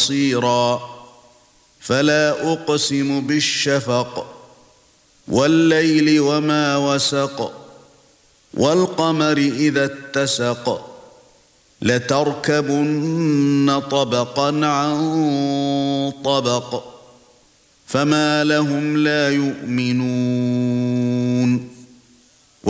بصيرا فلا أقسم بالشفق والليل وما وسق والقمر إذا اتسق لتركبن طبقا عن طبق فما لهم لا يؤمنون